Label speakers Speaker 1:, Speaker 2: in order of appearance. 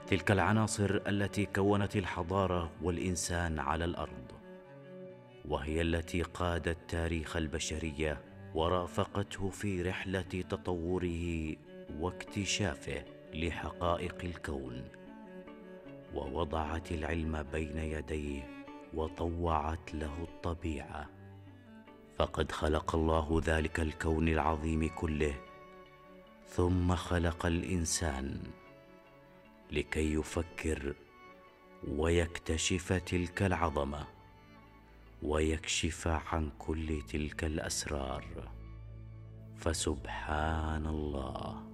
Speaker 1: تلك العناصر التي كونت الحضارة والإنسان على الأرض، وهي التي قادت تاريخ البشرية ورافقته في رحلة تطوره واكتشافه لحقائق الكون، ووضعت العلم بين يديه وطوعت له الطبيعة. فقد خلق الله ذلك الكون العظيم كله، ثم خلق الإنسان لكي يفكر ويكتشف تلك العظمة ويكشف عن كل تلك الأسرار. فسبحان الله.